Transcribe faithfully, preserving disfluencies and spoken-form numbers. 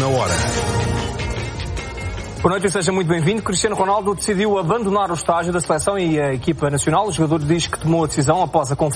na hora. Boa noite e seja muito bem-vindo. Cristiano Ronaldo decidiu abandonar o estágio da seleção e a equipa nacional. O jogador diz que tomou a decisão após a conferência